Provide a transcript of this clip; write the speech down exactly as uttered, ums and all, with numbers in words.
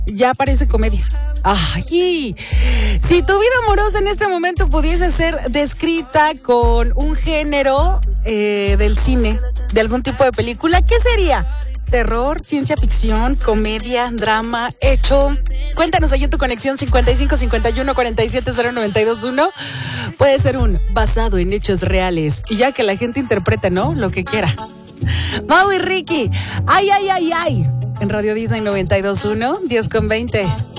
ya parece comedia. Ay, si tu vida amorosa en este momento pudiese ser descrita con un género eh, del cine, de algún tipo de película, ¿qué sería? ¿Terror, ciencia ficción, comedia, drama, hecho? Cuéntanos ahí en tu conexión cincuenta y cinco cincuenta y uno cuarenta y siete cero noventa y dos uno. Puede ser un basado en hechos reales y ya que la gente interprete, ¿no? Lo que quiera. Mau y Ricky, ay, ay, ay, ay. En Radio Disney noventa y dos uno, diez con veinte.